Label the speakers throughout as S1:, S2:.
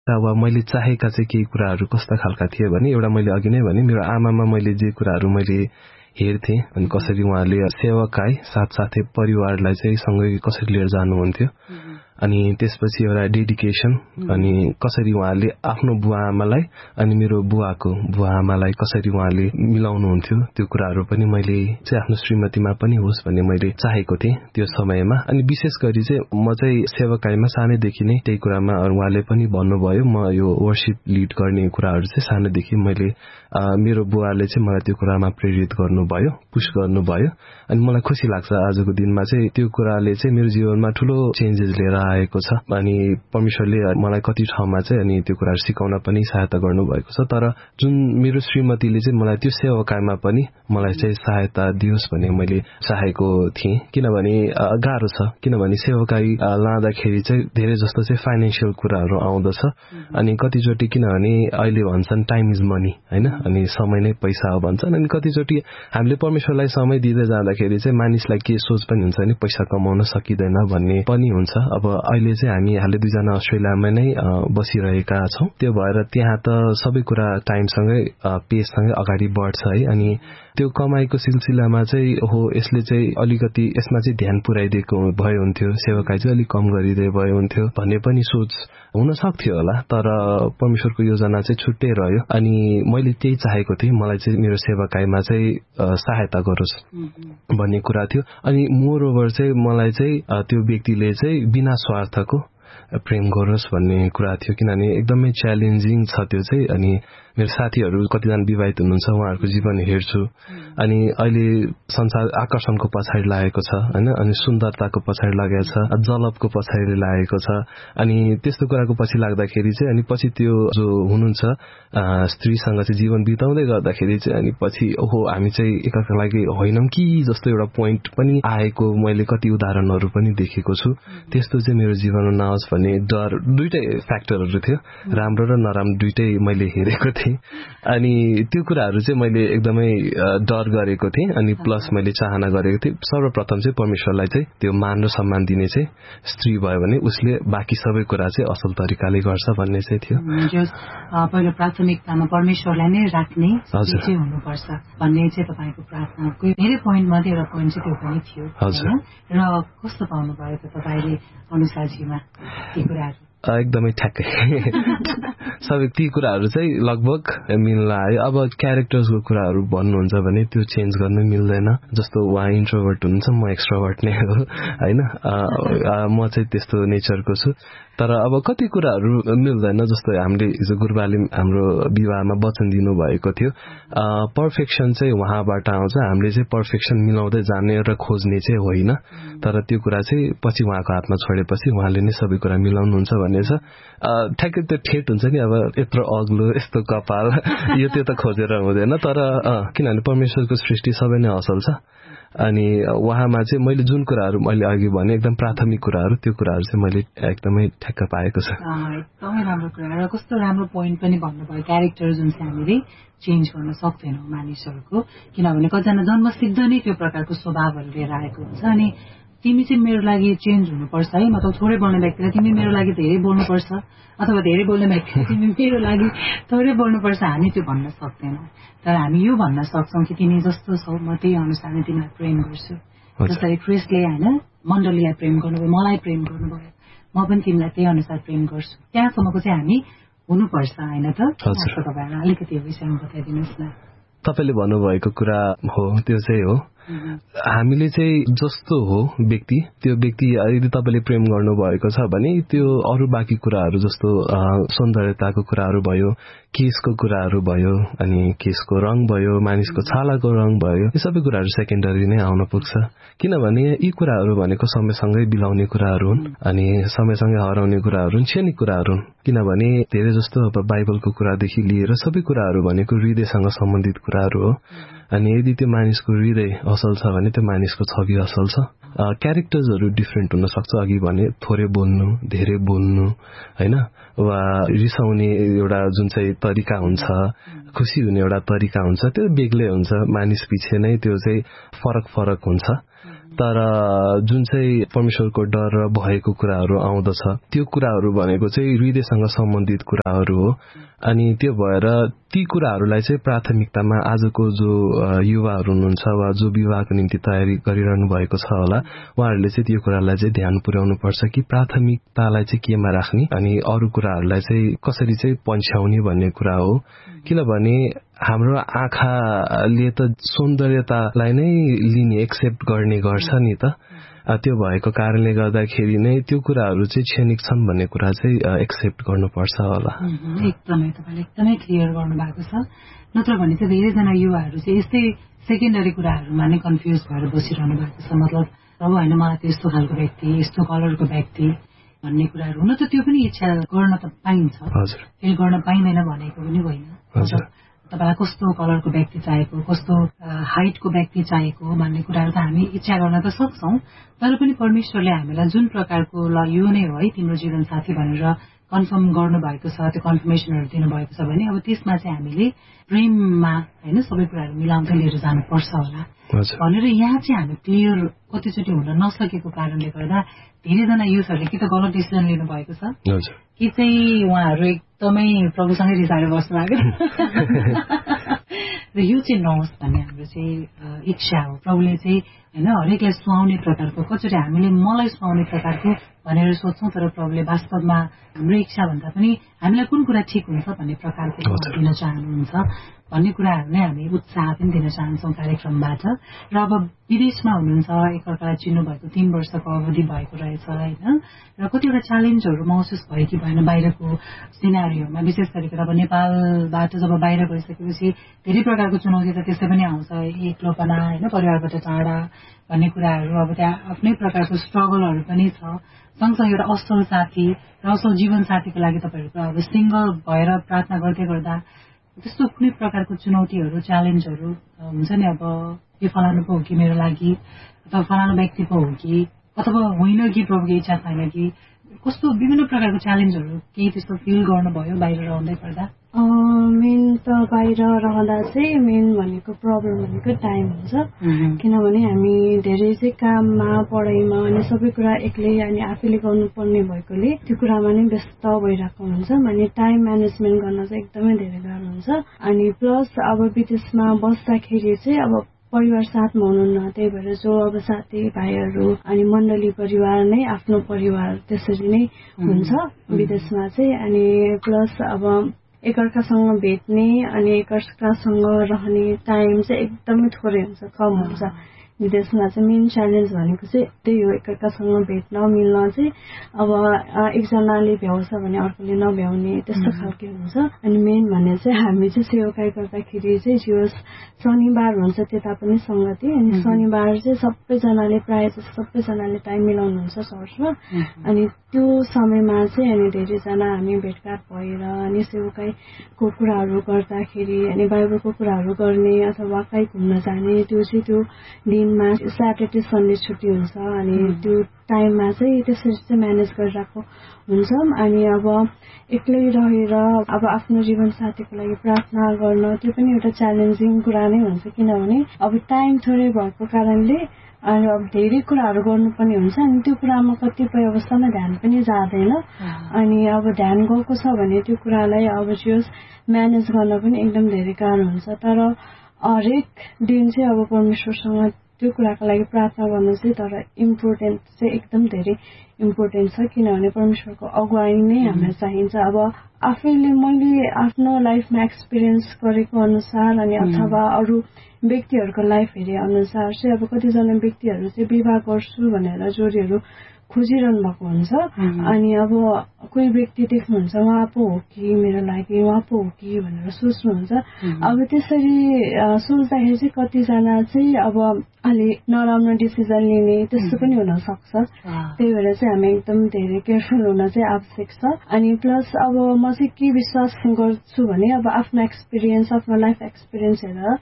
S1: अब मैले चाहेका चाहिँ केही कुराहरू कस्ता खालका थिए भने एउटा मैले अघि नै भने मेरो आमामा मैले जे कुराहरू मैले हेर्थे अनि कसरी उहाँले सेवाकाई साथसाथै परिवारलाई चाहिँ सँगै कसरी लिएर जानुहुन्थ्यो अनि त्यसपछि एउटा डेडिकेसन अनि कसरी उहाँले आफ्नो बुवा आमालाई अनि मेरो बुवा आमालाई कसरी उहाँले मिलाउनुहुन्थ्यो त्यो कुराहरू पनि मैले चाहिँ आफ्नो श्रीमतीमा पनि होस् भन्ने मैले चाहेको थिएँ त्यो समयमा अनि विशेष गरी चाहिँ म चाहिँ सेवाकाईमा सानैदेखि नै त्यही कुरामा उहाँले पनि भन्नुभयो म यो वर्शिप लिड गर्ने कुराहरू चाहिँ सानैदेखि मैले मेरो बुवाले चाहिँ मलाई त्यो कुरामा प्रेरित गर्नुभयो पुश गर्नुभयो अनि मलाई खुसी लाग्छ आजको दिनमा चाहिँ त्यो कुराले चाहिँ मेरो जीवनमा ठूलो चेन्जेस लिएर आएको छ अनि परमेश्वरले मलाई कति ठाउँमा चाहिँ अनि त्यो कुराहरू सिकाउन पनि सहायता गर्नुभएको छ तर जुन मेरो श्रीमतीले चाहिँ मलाई त्यो सेवाकाईमा पनि मलाई चाहिँ सहायता दियोस् भन्ने मैले चाहेको थिएँ किनभने गाह्रो छ किनभने सेवाकाई लाँदाखेरि चाहिँ धेरै जस्तो चाहिँ फाइनेन्शियल कुराहरू आउँदछ अनि कतिचोटि किनभने अहिले भन्छन् टाइम इज मनी हैन अनि समय नै पैसा हो भन्छन् अनि कतिचोटि हामीले परमेश्वरलाई समय दिँदै जाँदाखेरि चाहिँ मानिसलाई के सोच पनि हुन्छ नि पैसा कमाउन सकिदैन भन्ने पनि हुन्छ अब अहिले चाहिँ हामी दुईजना अस्ट्रेलियामा नै बसिरहेका छौं त्यो भएर त्यहाँ त सबै कुरा टाइमसँगै पेससँगै अगाडि बढ्छ है अनि त्यो कमाईको सिलसिलामा चाहिँ यसले चाहिँ अलिकति यसमा चाहिँ ध्यान पुर्याइदिएको भए हुन्थ्यो सेवाकाई चाहिँ अलिक कम गरिदिए भए हुन्थ्यो भन्ने पनि सोच हुन सक्थ्यो होला तर परमेश्वरको योजना चाहिँ छुट्टै रह्यो अनि मैले त्यही चाहेको थिएँ मलाई चाहिँ मेरो सेवाकाईमा चाहिँ सहायता गरोस् भन्ने कुरा थियो अनि मोर ओभर चाहिँ मलाई चाहिँ त्यो व्यक्तिले चाहिँ बिना स्वार्थको प्रेम गरोस् भन्ने कुरा थियो किनभने एकदमै च्यालेन्जिङ छ त्यो चाहिँ अनि मेरो साथीहरू कतिजना विवाहित हुनुहुन्छ उहाँहरूको जीवन हेर्छु अनि अहिले संसार आकर्षणको पछाडि लागेको छ हैन अनि सुन्दरताको पछाडि लागेको छ जलपको पछाडि लागेको छ अनि त्यस्तो कुराको पछि लाग्दाखेरि चाहिँ अनि पछि त्यो जो हुनुहुन्छ स्त्रीसँग चाहिँ जीवन बिताउँदै गर्दाखेरि चाहिँ अनि पछि हामी चाहिँ एकअर्काका लागि होइनौं कि जस्तो एउटा पोइन्ट पनि आएको मैले कति उदाहरणहरू पनि देखेको छु त्यस्तो चाहिँ मेरो जीवनमा नआओस् भन्ने डर दुईटै फ्याक्टरहरू थियो राम्रो र नराम्रो दुईटै मैले हेरेको थिएँ अनि त्यो कुराहरू चाहिँ मैले एकदमै डर गरेको थिएँ अनि प्लस मैले चाहना गरेको थिएँ सर्वप्रथम चाहिँ परमेश्वरलाई चाहिँ त्यो मान र सम्मान दिने चाहिँ स्त्री भयो भने उसले बाँकी सबै कुरा चाहिँ असल तरिकाले गर्छ भन्ने चाहिँ थियो
S2: पहिलो प्राथमिकतामा परमेश्वरलाई नै राख्ने चाहिँ हुनुपर्छ भन्ने चाहिँ तपाईको प्रार्थनाको धेरै पोइन्ट मध्ये एउटा पोइन्ट चाहिँ त्यो पनि थियो र कस्तो पाउनु भयो त तपाईले अनुसारजीमा ती कुराहरू
S1: एकदमै ठ्याक्कै सबै ती कुराहरू चाहिँ लगभग मिल्न आयो अब क्यारेक्टर्सको कुराहरू भन्नुहुन्छ भने त्यो चेन्ज गर्न मिल्दैन जस्तो उहाँ इन्ट्रोभर्ट हुनुहुन्छ म एक्सट्रोभर्ट नै हो हैन म चाहिँ त्यस्तो नेचरको छु तर अब कति कुराहरू मिल्दैन जस्तो हामीले हिजो गुरुबाले हाम्रो विवाहमा वचन दिनु भएको थियो पर्फेक्सन चाहिँ उहाँबाट आउँछ हामीले चाहिँ पर्फेक्सन मिलाउँदै जाने र खोज्ने चाहिँ होइन तर त्यो कुरा चाहिँ पछि उहाँको हातमा छोडेपछि उहाँले नै सबै कुरा मिलाउनुहुन्छ भन्ने छ ठ्याक्कै त्यो ठेट हुन्छ नि अब यत्रो अग्लो यस्तो कपाल यो त्यो त खोजेर हुँदैन तर किनभने परमेश्वरको सृष्टि सबै नै असल छ अनि उहाँमा चाहिँ मैले जुन कुराहरू मैले अघि भने एकदम प्राथमिक कुराहरू त्यो कुराहरू चाहिँ मैले एकदमै ठ्याक्क पाएको छ
S2: एकदमै राम्रो कुरा र कस्तो राम्रो पोइन्ट पनि भन्नुभयो क्यारेक्टर जुन चाहिँ हामीले चेन्ज गर्न सक्दैनौँ मानिसहरूको किनभने कतिजना जन्मसिद्ध नै त्यो प्रकारको स्वभावहरू लिएर आएको हुन्छ अनि तिमी चाहिँ मेरो लागि चेन्ज हुनुपर्छ है मतलब थोरै बोल्ने व्यक्तिलाई तिमी मेरो लागि धेरै बोल्नुपर्छ अथवा धेरै बोल्ने व्यक्तिलाई तिमी मेरो लागि थोरै बोल्नुपर्छ हामी त्यो भन्न सक्दैनौँ तर हामी यो भन्न सक्छौँ कि तिमी जस्तो छौ म त्यही अनुसार नै तिमीलाई प्रेम गर्छु जसरी क्रिस्टले होइन मण्डलीलाई प्रेम गर्नुभयो मलाई प्रेम गर्नुभयो म पनि तिमीलाई त्यही अनुसार प्रेम गर्छु त्यहाँसम्मको चाहिँ हामी हुनुपर्छ होइन त तपाईँहरूलाई अलिकति यो विषयमा बताइदिनुहोस् न
S1: तपाईले भन्नुभएको कुरा हो त्यो चाहिँ हो हामीले चाहिँ जस्तो हो व्यक्ति त्यो व्यक्ति यदि तपाईले प्रेम गर्नु भएको छ भने त्यो अरू बाँकी कुराहरू जस्तो सौन्दर्यताको कुराहरू भयो केसको कुराहरू भयो अनि केसको रङ भयो मानिसको छालाको रङ भयो यो सबै कुराहरू सेकेन्डरी नै आउन पुग्छ किनभने यी कुराहरू भनेको समयसँगै बिलाउने कुराहरू हुन् अनि समयसँगै हराउने कुराहरू हुन् क्षणिक कुराहरू हुन् किनभने धेरै जस्तो अब बाइबलको कुरादेखि लिएर सबै कुराहरू भनेको हृदयसँग सम्बन्धित कुराहरू हो अनि यदि त्यो मानिसको हृदय असल छ भने त्यो मानिसको छवि असल छ क्यारेक्टर्सहरू डिफ्रेन्ट हुन सक्छ अघि भने थोरै बोल्नु धेरै बोल्नु हैन वा रिसाउने एउटा जुन चाहिँ तरिका हुन्छ खुसी हुने एउटा तरिका हुन्छ त्यो बेग्लै हुन्छ मानिस पछि नै त्यो चाहिँ फरक हुन्छ तर जुन चाहिँ परमेश्वरको डर र भयको कुराहरू आउँदछ त्यो कुराहरू भनेको चाहिँ हृदयसँग सम्बन्धित कुराहरू हो। अनि त्यो भएर ती कुराहरूलाई चाहिँ प्राथमिकतामा आजको जो युवाहरू हुनुहुन्छ वा जो विवाहको निम्ति तयारी गरिरहनु भएको छ होला उहाँहरूले चाहिँ त्यो कुरालाई चाहिँ ध्यान पुर्याउनु पर्छ कि प्राथमिकतालाई चाहिँ केमा राख्ने अनि अरू कुराहरूलाई चाहिँ कसरी चाहिँ पन्छ्याउने भन्ने कुरा हो। किनभने हाम्रो आँखाले त सौन्दर्यतालाई नै लिने एक्सेप्ट गर्ने गर्छ नि त। त्यो भएको कारणले गर्दाखेरि नै त्यो कुराहरू चाहिँ क्षणिक छन् भन्ने कुरा चाहिँ एक्सेप्ट गर्नुपर्छ होला।
S2: एकदमै तपाईँले एकदमै क्लियर गर्नु भएको छ। नत्र भने चाहिँ धेरैजना युवाहरू चाहिँ यस्तै सेकेन्डरी कुराहरूमा नै कन्फ्युज भएर बसिरहनु भएको छ। मतलब अब होइन मलाई त यस्तो खालको व्यक्ति यस्तो कलरको व्यक्ति भन्ने कुराहरू हुन त त्यो पनि इच्छा गर्न त पाइन्छ, फेरि गर्न पाइँदैन भनेको पनि होइन। तपाईँलाई कस्तो कलरको व्यक्ति चाहिएको, कस्तो हाइटको व्यक्ति चाहिएको भन्ने कुराहरू त हामी इच्छा गर्न त सक्छौँ। तर पनि परमेश्वरले हामीलाई जुन प्रकारको ल यो नै हो है तिम्रो जीवन साथी भनेर कन्फर्म गर्नुभएको छ, त्यो कन्फर्मेसनहरू दिनुभएको छ भने अब त्यसमा चाहिँ हामीले प्रेममा होइन सबै कुराहरू मिलाउँदै लिएर जानुपर्छ होला भनेर यहाँ चाहिँ हामी क्लियर कतिचोटि हुन नसकेको कारणले गर्दा धेरैजना युथहरूले कि त गलत डिसिजन लिनुभएको छ कि चाहिँ उहाँहरू एकदमै प्रभुसँगै रिसाएर बस्नु लाग्यो र यो चाहिँ नहोस् भन्ने हाम्रो चाहिँ इच्छा हो। प्रभुले चाहिँ होइन हरेकलाई सुहाउने प्रकारको कतिचोटि हामीले मलाई सुहाउने प्रकारको भनेर सोध्छौँ तर प्रभुले वास्तवमा हाम्रो इच्छा भन्दा पनि हामीलाई कुन कुरा ठिक हुन्छ भन्ने प्रकारको दिन चाहनुहुन्छ भन्ने कुराहरू नै हामी उत्साह पनि दिन चाहन्छौँ कार्यक्रमबाट। र अब विदेशमा हुनुहुन्छ, एकअर्कालाई चिन्नु भएको 3 वर्षको अवधि भएको रहेछ होइन, र कतिवटा च्यालेन्जहरू महसुस भयो कि भएन बाहिरको सिनारीहरूमा, विशेष गरिकन अब नेपालबाट जब बाहिर गइसकेपछि धेरै प्रकारको चुनौती त त्यस्तै पनि आउँछ, एक्लोपना होइन, परिवारबाट टाढा भन्ने कुराहरू, अब त्यहाँ आफ्नै प्रकारको स्ट्रगलहरू पनि छ। सँगसँगै एउटा असल साथी र असल जीवन साथीको लागि तपाईँहरूको अब सिङ्गल भएर प्रार्थना गर्दै गर्दा त्यस्तो कुनै प्रकारको चुनौतीहरू च्यालेन्जहरू हुन्छ नि। अब यो फलानु पो हो कि मेरो लागि, अथवा फलानु व्यक्ति पो हो कि, अथवा होइन कि प्रभुको इच्छा छैन कि, कस्तो विभिन्न प्रकारको च्यालेन्जहरू केही त्यस्तो फिल गर्नुभयो बाहिर रहँदै पर्दा?
S3: मेन त बाहिर रहँदा चाहिँ मेन भनेको प्रब्लम भनेको टाइम हुन्छ। किनभने हामी धेरै चाहिँ काममा पढाइमा अनि सबै कुरा एक्लै अनि आफैले गर्नुपर्ने भएकोले त्यो कुरामा नै व्यस्त भइरहेको हुन्छ। अनि टाइम म्यानेजमेन्ट गर्न चाहिँ एकदमै धेरै गाह्रो हुन्छ। अनि प्लस अब विदेशमा बस्दाखेरि चाहिँ अब परिवार साथमा हुनुहुन्न, त्यही भएर जो अब साथी भाइहरू अनि मण्डली परिवार नै आफ्नो परिवार त्यसरी नै हुन्छ विदेशमा चाहिँ। अनि प्लस अब एकअर्कासँग भेट्ने अनि एकअर्कासँग रहने टाइम चाहिँ एकदमै थोरै हुन्छ, कम हुन्छ। विदेशमा चाहिँ मेन च्यालेन्ज भनेको चाहिँ त्यही हो, एकअर्कासँग भेट्न मिल्न चाहिँ अब एकजनाले भ्याउँछ भने अर्कोले नभ्याउने त्यस्तो खालके हुन्छ। अनि मेन भने चाहिँ हामी चाहिँ सेवाकाई गर्दाखेरि चाहिँ जियोस् शनिबार हुन्छ त्यता पनि सङ्गति, अनि शनिबार चाहिँ सबैजनाले प्रायः जस्तो सबैजनाले टाइम मिलाउनुहुन्छ चर्चमा। अनि त्यो समयमा चाहिँ अनि धेरैजना हामी भेटघाट भएर अनि सेवाकाईको कुराहरू गर्दाखेरि अनि बाइबलको कुराहरू गर्ने अथवा कहीँ घुम्न जाने, त्यो चाहिँ त्यो दिनमा स्याटरडे सन्डे छुट्टी हुन्छ। अनि त्यो टाइममा चाहिँ त्यसरी चाहिँ म्यानेज गरिरहेको हुन्छौँ। अनि अब एक्लै रहेर अब आफ्नो जीवन साथीको लागि प्रार्थना गर्न त्यो पनि एउटा च्यालेन्जिङ कुरा नै हुन्छ। किनभने अब टाइम थोरै भएको कारणले अनि अब धेरै कुराहरू गर्नुपर्ने हुन्छ अनि त्यो कुरामा कतिपय अवस्थामा ध्यान पनि जाँदैन। अनि अब ध्यान गएको छ भने त्यो कुरालाई अब जस म्यानेज गर्न पनि एकदम धेरै गाह्रो हुन्छ। तर हरेक दिन चाहिँ अब परमेश्वरसँग त्यो कुराको लागि प्रार्थना गर्नु चाहिँ तर इम्पोर्टेन्ट चाहिँ एकदम धेरै इम्पोर्टेन्ट छ। किनभने परमेश्वरको अगुवाई नै हामीलाई चाहिन्छ। अब आफैले मैले आफ्नो लाइफमा एक्सपिरियन्स गरेको अनुसार अनि अथवा अरू व्यक्तिहरूको लाइफ हेरे अनुसार चाहिँ अब कतिजना व्यक्तिहरू चाहिँ विवाह गर्छु भनेर जोडीहरू खोजिरहनु भएको हुन्छ। अनि अब कोही व्यक्ति देख्नुहुन्छ उहाँ पो हो कि मेरो लागि, उहाँ पो हो कि भनेर सोच्नुहुन्छ। अब त्यसरी सोच्दाखेरि चाहिँ कतिजना चाहिँ अब अलि नराम्रो डिसिजन लिने त्यस्तो पनि हुन सक्छ। त्यही भएर चाहिँ हामी एकदम धेरै केयरफुल हुन चाहिँ आवश्यक छ। अनि प्लस अब म चाहिँ के विश्वास गर्छु भने अब आफ्नो एक्सपिरियन्स आफ्नो लाइफ एक्सपिरियन्स हेरेर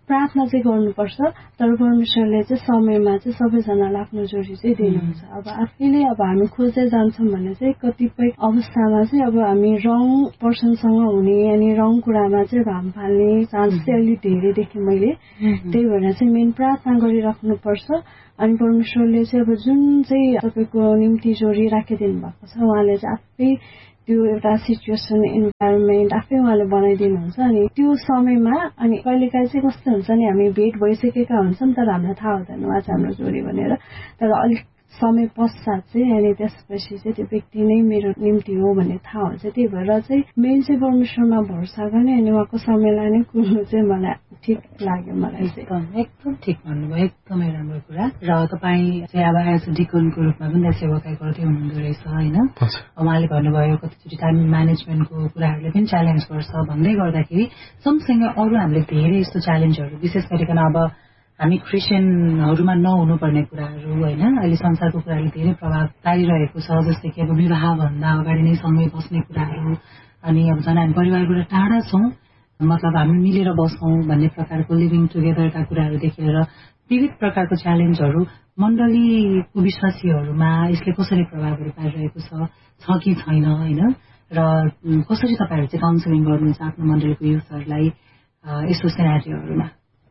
S3: प्रार्थना चाहिँ गर्नुपर्छ, तर परमेश्वरले चाहिँ समयमा चाहिँ सबैजनालाई आफ्नो जोडी चाहिँ दिनुहुन्छ। अब आफैले अब हामी खोज्दै जान्छौँ भने चाहिँ कतिपय अवस्थामा चाहिँ अब हामी रङ पर्सनसँग हुने अनि रङ कुरामा चाहिँ भाम फाल्ने चान्स चाहिँ अलिक धेरै देखेँ मैले। त्यही भएर चाहिँ मेन प्रार्थना गरिराख्नुपर्छ। अनि परमेश्वरले चाहिँ अब जुन चाहिँ तपाईँको निम्ति जोडी राखिदिनु भएको छ उहाँले चाहिँ आफै त्यो एउटा सिचुएसन इन्भाइरोमेन्ट आफै उहाँले बनाइदिनुहुन्छ। अनि त्यो समयमा अनि कहिलेकाहीँ चाहिँ कस्तो हुन्छ नि हामी भेट भइसकेका हुन्छौँ तर हामीलाई थाहा हुँदैन उहाँ चाहिँ हाम्रो जोडी भनेर, तर अलिक समय पश्चात चाहिँ अनि त्यसपछि चाहिँ त्यो व्यक्ति नै मेरो निम्ति हो भन्ने थाहा हुन्छ। त्यही भएर चाहिँ मेन चाहिँ परमेश्वरमा भरोसा गर्ने अनि उहाँको समयलाई नै कुर्नु चाहिँ मलाई ठिक लाग्यो। मलाई चाहिँ
S2: एकदम ठिक भन्नुभयो, एकदमै राम्रो कुरा। र तपाईँ चाहिँ अब एज अ डिकनको रूपमा पनि सेवाकाई गर्दै हुनुहुँदो रहेछ होइन। उहाँले भन्नुभयो कतिचोटि टाइम म्यानेजमेन्टको कुराहरूले पनि च्यालेन्ज गर्छ भन्दै गर्दाखेरि सँगसँगै अरू हामीले धेरै यस्तो च्यालेन्जहरू विशेष गरिकन अब हामी क्रिस्चियनहरूमा नहुनुपर्ने कुराहरू होइन अहिले संसारको कुराले धेरै प्रभाव पारिरहेको छ, जस्तै कि अब विवाहभन्दा अगाडि नै सँगै बस्ने कुराहरू अनि अब झन् हामी परिवारबाट टाढा छौँ मतलब हामी मिलेर बसौँ भन्ने प्रकारको लिभिङ टुगेदरका कुराहरू देखेर विविध प्रकारको च्यालेन्जहरू मण्डलीको विश्वासीहरूमा यसले कसरी प्रभावहरू पारिरहेको छ कि छैन होइन, र कसरी तपाईँहरू चाहिँ काउन्सिलिङ गर्नुहुन्छ आफ्नो मण्डलीको युथहरूलाई यस्तो सिनारीहरूमा?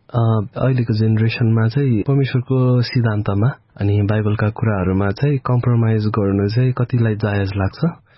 S1: अहिलेको जेनेरेसनमा चाहिँ परमेश्वरको सिद्धान्तमा अनि बाइबलका कुराहरूमा चाहिँ कम्प्रोमाइज गर्नु चाहिँ कतिलाई जायज लाग्छ,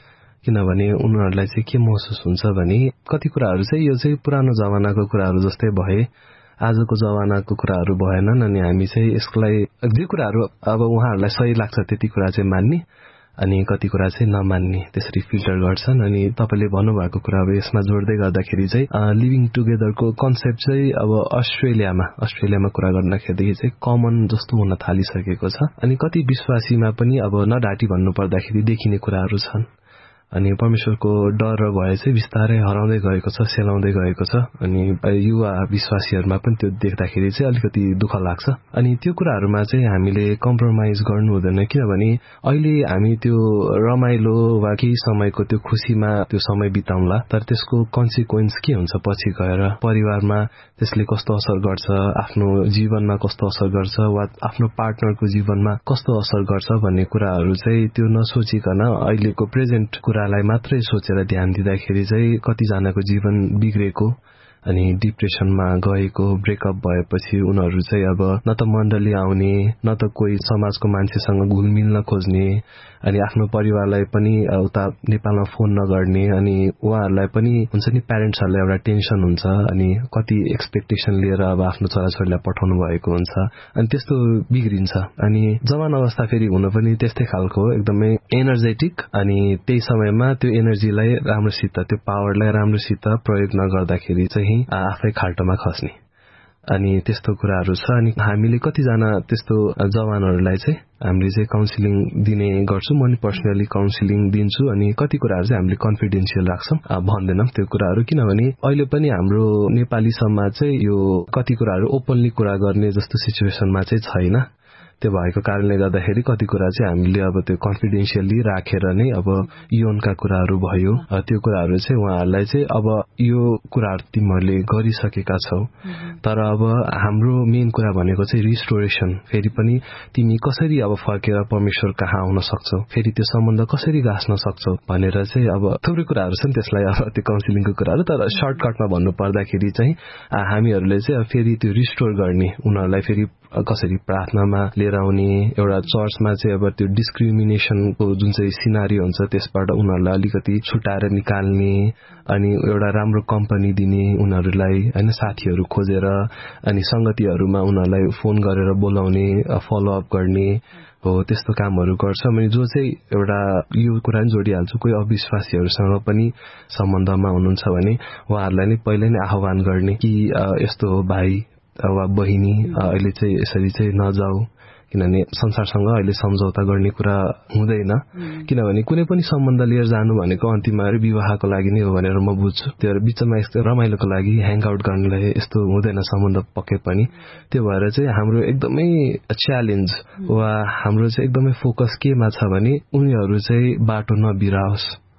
S1: किनभने उनीहरूलाई चाहिँ के महसुस हुन्छ भने कति कुराहरू चाहिँ यो चाहिँ पुरानो जमानाको कुराहरू जस्तै भए, आजको जमानाको कुराहरू भएनन् अनि हामी चाहिँ यसलाई जे कुराहरू अब उहाँहरूलाई सही लाग्छ त्यति कुरा चाहिँ मान्ने अनि कति कुरा चाहिँ नमान्ने त्यसरी फिल्टर गर्छन्। अनि तपाईँले भन्नुभएको कुरा अब यसमा जोड्दै गर्दाखेरि चाहिँ लिभिङ टुगेदरको कन्सेप्ट चाहिँ अब अस्ट्रेलियामा कुरा गर्दाखेरि चाहिँ कमन जस्तो हुन थालिसकेको छ अनि कति विश्वासीमा पनि अब नडाटी भन्नु पर्दाखेरि देखिने कुराहरू छन्। अनि परमेश्वरको डर र भय चाहिँ बिस्तारै हराउँदै गएको छ, सेलाउँदै गएको छ अनि युवा विश्वासीहरूमा पनि त्यो देख्दाखेरि चाहिँ अलिकति दुःख लाग्छ। अनि त्यो कुराहरूमा चाहिँ हामीले कम्प्रोमाइज गर्नु हुँदैन, किनभने अहिले हामी त्यो रमाइलो वा केही समयको त्यो खुसीमा त्यो समय बिताउँला तर त्यसको कन्सिक्वेन्स के हुन्छ पछि गएर परिवारमा त्यसले कस्तो असर गर्छ, आफ्नो जीवनमा कस्तो असर गर्छ वा आफ्नो पार्टनरको जीवनमा कस्तो असर गर्छ भन्ने कुराहरू चाहिँ त्यो नसोचिकन अहिलेको प्रेजेन्ट कुरालाई मात्रै सोचेर ध्यान दिँदाखेरि चाहिँ कतिजनाको जीवन बिग्रेको अनि डिप्रेसनमा गएको, ब्रेकअप भएपछि उनीहरू चाहिँ अब न त मण्डली आउने न त कोही समाजको मान्छेसँग घुलमिल्न खोज्ने अनि आफ्नो परिवारलाई पनि उता नेपालमा फोन नगर्ने अनि उहाँहरूलाई पनि हुन्छ नि प्यारेन्ट्सहरूलाई एउटा टेन्सन हुन्छ अनि कति एक्सपेक्टेसन लिएर अब आफ्नो छोराछोरीलाई पठाउनु भएको हुन्छ अनि त्यस्तो बिग्रिन्छ। अनि जवान अवस्था फेरि हुन पनि त्यस्तै खालको एकदमै एनर्जेटिक अनि त्यही समयमा त्यो एनर्जीलाई राम्रोसित त्यो पावरलाई राम्रोसित प्रयोग नगर्दाखेरि चाहिँ आफै खाल्टोमा खस्ने अनि त्यस्तो कुराहरू छ। अनि हामीले कतिजना त्यस्तो जवानहरूलाई चाहिँ हामीले चाहिँ काउन्सिलिङ दिने गर्छौँ, म नि पर्सनली काउन्सिलिङ दिन्छु अनि कति कुराहरू चाहिँ हामीले कन्फिडेन्सियल राख्छौँ, भन्दैनौँ त्यो कुराहरू, किनभने अहिले पनि हाम्रो नेपाली समाज चाहिँ यो कति कुराहरू ओपनली कुरा गर्ने जस्तो सिचुएसनमा चाहिँ छैन। त्यो भएको कारणले गर्दाखेरि कति कुरा चाहिँ हामीले अब त्यो कन्फिडेन्सियली राखेर नै अब यौनका कुराहरू भयो त्यो कुराहरू चाहिँ उहाँहरूलाई चाहिँ अब यो कुराहरू तिमीहरूले गरिसकेका छौ तर अब हाम्रो मेन कुरा भनेको चाहिँ रिस्टोरेसन, फेरि पनि तिमी कसरी अब फर्केर परमेश्वर कहाँ आउन सक्छौ, फेरि त्यो सम्बन्ध कसरी गाँच्न सक्छौ भनेर चाहिँ अब थुप्रै कुराहरू छन् त्यसलाई अब त्यो काउन्सिलिङको कुराहरू। तर सर्टकटमा भन्नु पर्दाखेरि चाहिँ हामीहरूले चाहिँ फेरि त्यो रिस्टोर गर्ने, उनीहरूलाई फेरि कसरी प्रार्थनामा लिएर आउने, एउटा चर्चमा चाहिँ अब त्यो डिस्क्रिमिनेसनको जुन चाहिँ सिनारी हुन्छ त्यसबाट उनीहरूलाई अलिकति छुटाएर निकाल्ने अनि एउटा राम्रो कम्पनी दिने उनीहरूलाई होइन, साथीहरू खोजेर अनि संगतिहरूमा उनीहरूलाई फोन गरेर बोलाउने, फलोअप गर्ने हो, त्यस्तो कामहरू गर्छ। मैले जो चाहिँ एउटा यो कुरा नि जोडिहाल्छु, कोही अविश्वासीहरूसँग पनि सम्बन्धमा हुनुहुन्छ भने उहाँहरूलाई नै पहिल्यै नै आह्वान गर्ने कि यस्तो हो भाइ वा बहिनी अहिले चाहिँ यसरी चाहिँ नजाऊ, किनभने संसारसँग अहिले सम्झौता गर्ने कुरा हुँदैन, किनभने कुनै पनि सम्बन्ध लिएर जानु भनेको अन्तिममा विवाहको लागि नै हो भनेर म बुझ्छु। त्यो बिचमा यस्तो रमाइलोको लागि ह्याङआउट गर्नलाई यस्तो हुँदैन सम्बन्ध पक्कै पनि। त्यो भएर चाहिँ हाम्रो एकदमै च्यालेन्ज वा हाम्रो चाहिँ एकदमै फोकस केमा छ भने उनीहरू चाहिँ बाटो नबिराओस्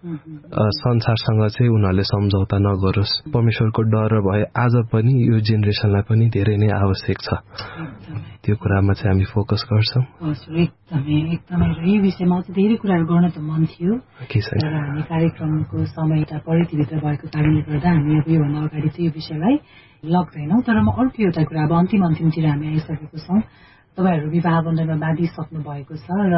S1: संसारसँग चाहिँ उनीहरूले सम्झौता नगरोस्। परमेश्वरको डर भए आज पनि यो जेनेरेसनलाई पनि धेरै नै आवश्यक छ। त्यो कुरामा चाहिँ हामी फोकस गर्छौँ।
S2: एकदमै र यो विषयमा अझ धेरै कुराहरू गर्न त मन थियो, तर हामी कार्यक्रमको समय त परिधिभित्र भएको कारणले गर्दा हामी अब योभन्दा अगाडि चाहिँ यो विषयलाई लग्दैनौँ। तर म अर्को एउटा कुरा अब अन्तिमतिर हामी आइसकेको छौँ। तपाईँहरू विवाह बन्धनमा बाँधिसक्नु भएको छ र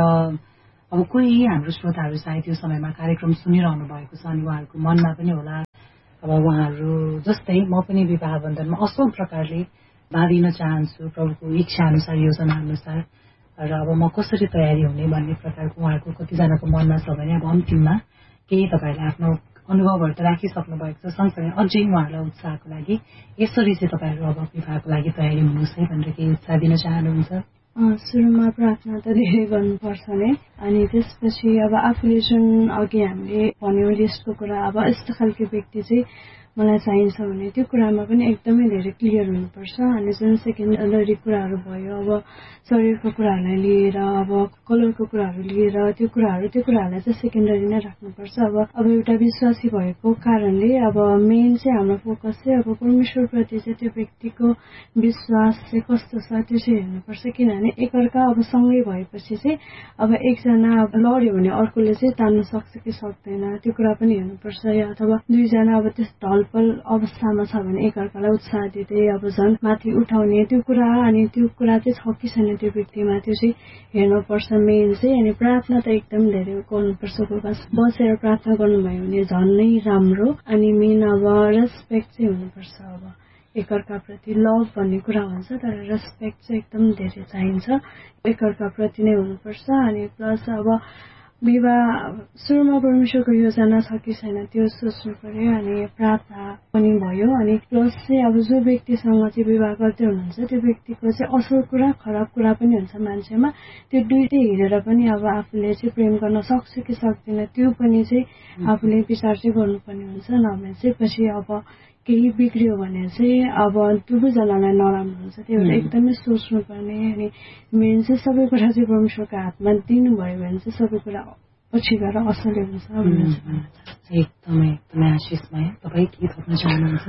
S2: अब कोही हाम्रो श्रोताहरू सायद त्यो समयमा कार्यक्रम सुनिरहनु भएको छ अनि उहाँहरूको मनमा पनि होला अब उहाँहरू जस्तै म पनि विवाह बन्धनमा असल प्रकारले बाँधिन चाहन्छु प्रभुको इच्छा अनुसार योजना अनुसार र अब म कसरी तयारी हुने भन्ने प्रकारको उहाँहरूको कतिजनाको मनमा छ भने अब अन्तिममा केही तपाईँहरूले आफ्नो अनुभवहरू त राखिसक्नु भएको छ, सँगसँगै अझै उहाँहरूलाई उत्साहको लागि यसरी चाहिँ तपाईँहरू अब विवाहको लागि तयारी हुनुहोस् है भनेर केही उत्साह दिन चाहनुहुन्छ?
S3: सुरुमा प्रार्थना त धेरै गर्नुपर्छ नै, अनि त्यसपछि अब आफूले जुन अघि हामीले भन्यौँ लिस्टको कुरा, अब यस्तो खालको व्यक्ति चाहिँ मलाई चाहिन्छ भने त्यो कुरामा पनि एकदमै धेरै क्लियर हुनुपर्छ। अनि जुन सेकेन्डरी कुराहरू भयो अब शरीरको कुराहरूलाई लिएर अब कलरको कुराहरू लिएर त्यो कुराहरूलाई चाहिँ सेकेन्डरी नै राख्नुपर्छ। अब एउटा विश्वासी भएको कारणले अब मेन चाहिँ हाम्रो फोकस चाहिँ अब परमेश्वरप्रति चाहिँ त्यो व्यक्तिको विश्वास चाहिँ कस्तो छ त्यो चाहिँ हेर्नुपर्छ। किनभने एकअर्का अब सँगै भएपछि चाहिँ अब एकजना लड्यो भने अर्कोले चाहिँ तान्नु सक्छ कि सक्दैन त्यो कुरा पनि हेर्नुपर्छ। या अथवा दुईजना अब त्यस ढलपल अवस्थामा छ भने एकअर्कालाई उत्साह दिँदै अब झन् माथि उठाउने त्यो कुरा, अनि त्यो कुरा चाहिँ छ कि छैन त्यो व्यक्तिमा त्यो चाहिँ हेर्नुपर्छ मेन चाहिँ। अनि प्रार्थना त एकदम धेरै गर्नुपर्छ, बसेर प्रार्थना गर्नुभयो भने झन् नै राम्रो। अनि मेन अब रेस्पेक्ट चाहिँ हुनुपर्छ। अब एकअर्काप्रति लभ भन्ने कुरा हुन्छ तर रेस्पेक्ट चाहिँ एकदम धेरै चाहिन्छ, एकअर्काप्रति नै हुनुपर्छ। अनि प्लस अब विवाह सुरुमा परमेश्वरको योजना छ कि छैन त्यो सोच्नु पर्यो। अनि प्रार्थना पनि भयो। अनि प्लस चाहिँ अब जो व्यक्तिसँग चाहिँ विवाह गर्दै हुनुहुन्छ त्यो व्यक्तिको चाहिँ असल कुरा खराब कुरा पनि हुन्छ मान्छेमा, त्यो दुइटै हेरेर पनि अब आफूले चाहिँ प्रेम गर्न सक्छ कि सक्दैन त्यो पनि चाहिँ आफूले विचार चाहिँ गर्नुपर्ने हुन्छ। नभए चाहिँ पछि अब केही बिग्रियो भने चाहिँ अब दुवैजनालाई नराम्रो हुन्छ, त्यो भएर एकदमै सोच्नुपर्ने। अनि मेन चाहिँ सबै कुरा चाहिँ परमेश्वरको हातमा दिनुभयो भने चाहिँ सबै कुरा पछि गएर असलै हुन्छ।
S2: एकदमै आशिषमय, तपाईँ के थप्न चाहनुहुन्छ?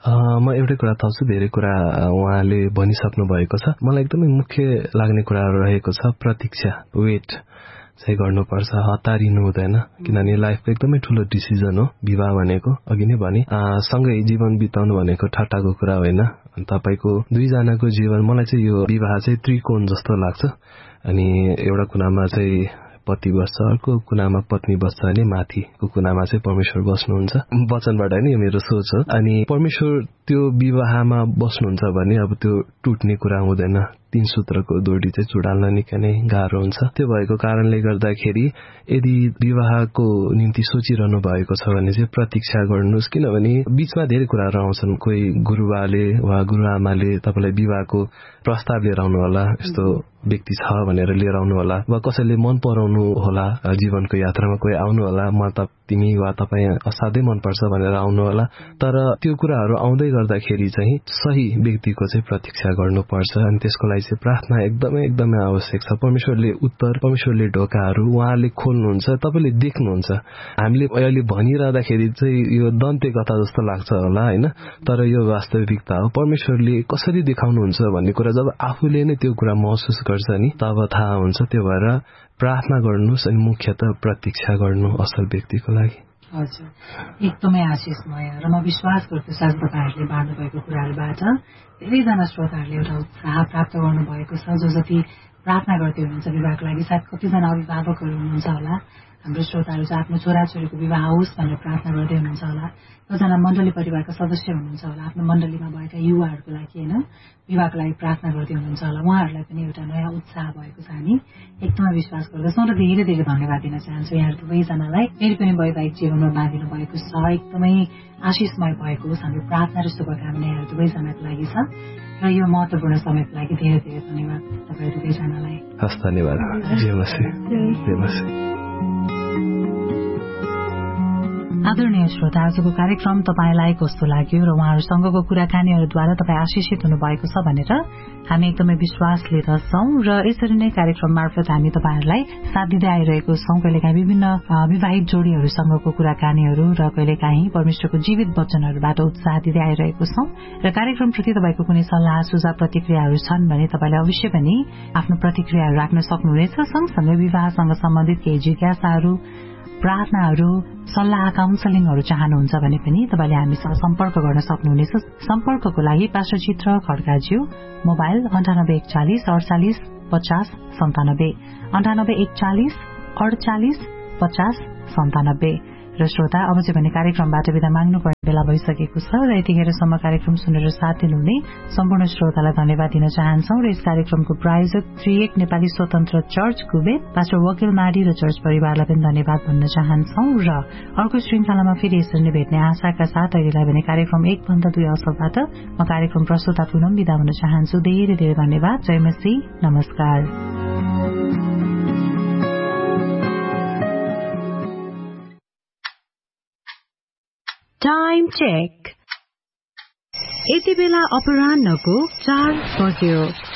S1: म एउटै कुरा थप्छु, धेरै कुरा उहाँले भनिसक्नु भएको छ। मलाई एकदमै मुख्य लाग्ने कुराहरू रहेको छ प्रतीक्षा, वेट चाहिँ गर्नुपर्छ, हतारिनु हुँदैन। किनभने लाइफको एकदमै ठुलो डिसिजन हो विवाह भनेको, अघि नै भने सँगै जीवन बिताउनु भनेको ठट्टाको कुरा होइन। तपाईँको दुईजनाको जीवन, मलाई चाहिँ यो विवाह चाहिँ त्रिकोण जस्तो लाग्छ। अनि एउटा कुनामा चाहिँ पति बस्छ, अर्को कुनामा पत्नी बस्छ भने माथिको कुनामा चाहिँ परमेश्वर बस्नुहुन्छ। वचनबाट नि यो मेरो सोच हो। अनि परमेश्वर त्यो विवाहमा बस्नुहुन्छ भने अब त्यो टुट्ने कुरा हुँदैन। 3 सूत्रको दोडी चाहिँ चुडाल्न निकै नै गाह्रो हुन्छ। त्यो भएको कारणले गर्दाखेरि यदि विवाहको निम्ति सोचिरहनु भएको छ भने चाहिँ प्रतीक्षा गर्नुहोस्। किनभने बीचमा धेरै कुराहरू आउँछन्। कोही गुरुबाले वा गुरुआमाले तपाईँलाई विवाहको प्रस्ताव लिएर आउनु होला, यस्तो व्यक्ति छ भनेर लिएर आउनु होला, वा कसैले मन पराउनु होला, जीवनको यात्रामा कोही आउनु होला, म त तिमी वा तपाईँ असाध्यै मनपर्छ भनेर आउनु होला। तर त्यो कुराहरू आउँदै गर्दाखेरि चाहिँ सही व्यक्तिको चाहिँ प्रतीक्षा गर्नुपर्छ। अनि त्यसको लागि चाहिँ प्रार्थना एकदमै आवश्यक छ। परमेश्वरले उत्तर, परमेश्वरले ढोकाहरू उहाँले खोल्नुहुन्छ, तपाईँले देख्नुहुन्छ। हामीले अहिले भनिरहँदाखेरि चाहिँ यो दन्ते कथा जस्तो लाग्छ होला होइन, तर यो वास्तविकता हो। परमेश्वरले कसरी देखाउनुहुन्छ भन्ने कुरा जब आफूले नै त्यो कुरा महसुस गर्छ नि तब थाहा हुन्छ। त्यो भएर प्रार्थना गर्नुहोस् अनि मुख्यतः प्रतीक्षा गर्नु असल व्यक्तिको लागि।
S2: हजुर, एकदमै आशिषमय। र म विश्वास गर्छु सायद तपाईँहरूले बाँड्नु भएको कुराहरूबाट धेरैजना श्रोताहरूले एउटा उत्साह प्राप्त गर्नुभएको छ। जो जति प्रार्थना गर्दै हुनुहुन्छ विवाहको लागि, सायद कतिजना अभिभावकहरू हुनुहुन्छ होला, हाम्रो श्रोताहरू चाहिँ आफ्नो छोराछोरीको विवाह होस् भनेर प्रार्थना गर्दै हुनुहुन्छ होला। कतिजना मण्डली परिवारका सदस्य हुनुहुन्छ होला, आफ्नो मण्डलीमा भएका युवाहरूको लागि होइन विवाहको लागि प्रार्थना गर्दै हुनुहुन्छ होला। उहाँहरूलाई पनि एउटा नयाँ उत्साह भएको छ, हामी एकदमै विश्वास गर्दछौँ। र धेरै धेरै धन्यवाद दिन चाहन्छु यहाँहरू दुवैजनालाई। फेरि पनि वैवाहिक जीवनमा बाँधिनु भएको छ, एकदमै आशिषमय भएको होस्। हाम्रो प्रार्थना र शुभकामना यहाँहरू दुवैजनाको लागि छ। र यो महत्त्वपूर्ण समयको लागि धेरै धेरै धन्यवाद तपाईँ दुवैजनालाई।
S1: हस्, धन्यवाद।
S2: आदरणीय श्रोता, आजको कार्यक्रम तपाईलाई कस्तो लाग्यो र उहाँहरूसँगको कुराकानीहरूद्वारा तपाईँ आशिषित हुनुभएको छ भनेर हामी एकदमै विश्वास लिँदछौं र यसरी नै कार्यक्रम मार्फत हामी तपाईहरूलाई साथ दिँदै आइरहेको छौं। कहिलेकाहीँ विभिन्न विवाहित जोडीहरूसँगको कुराकानीहरू र कहिलेकाहीँ परमेश्वरको जीवित वचनहरूबाट उत्साह दिँदै आइरहेको छौं र कार्यक्रमप्रति तपाईँको कुनै सल्लाह सुझाव प्रतिक्रियाहरू छन् भने तपाईँले अवश्य पनि आफ्नो प्रतिक्रियाहरू राख्न सक्नुहुनेछ। सँगसँगै विवाहसँग सम्बन्धित केही जिज्ञासाहरू, प्रार्थनाहरू, सल्लाह, काउन्सलिङहरू चाहनुहुन्छ भने पनि तपाईँले हामीसँग सम्पर्क गर्न सक्नुहुनेछ। सम्पर्कको लागि पास्टर चित्र खड्काज्यू, मोबाइल 9841 48 50 97 9841 48 50 97। र श्रोता, अब चाहिँ भने कार्यक्रमबाट विदा माग्नुपर्ने बेला भइसकेको छ र यतिखेरसम्म कार्यक्रम सुनेर साथ दिनुहुने सम्पूर्ण श्रोतालाई धन्यवाद दिन चाहन्छौं र यस कार्यक्रमको प्रायोजक त्रिएक नेपाली स्वतन्त्र चर्च कुबेत, पास्टर वकिल माडी र चर्च परिवारलाई पनि धन्यवाद भन्न चाहन्छौं र अर्को श्रृंखलामा फेरि यसरी नै भेट्ने आशाका साथ अहिलेलाई भने कार्यक्रम 1.2 अवसरबाट म कार्यक्रम प्रस्तुता पुनः विदा हुन चाहन्छु। धेरै धेरै धन्यवाद। जय मसीह। नमस्कार। Time check. यति बेला अपराह्नको 4 बज्यो।